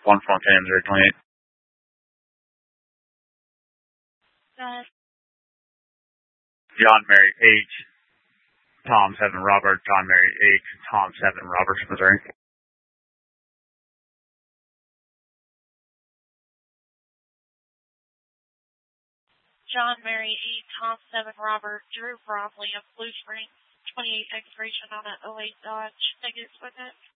114-028. John Mary H. Tom 7 Robert, John Mary H. Tom 7 Roberts, Missouri. John Mary E. Tom 7 Robert, Drew Bromley of Blue Springs, 28 expiration on an 08 Dodge. Negative with it.